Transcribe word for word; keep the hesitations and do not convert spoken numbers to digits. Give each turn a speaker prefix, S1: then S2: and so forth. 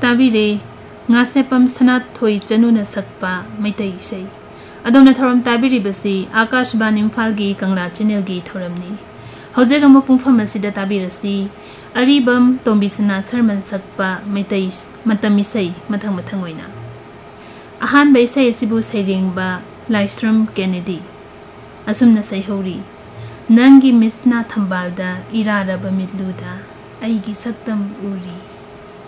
S1: ताबिरे ngasepam sanat thoi chanuna sakpa maitai sei adona thoram tabiri basi akash ban imphal gi kangla channel gi thoramni hojega mo pungpham asida tabirasi aribam tombisana sarman sakpa maitai matami sei mathang mathang oina ahan bai sei sibu seringba Laistrom Kennedy asumna sei hori nangi misna thambalda iraraba midluda aigi saktam uri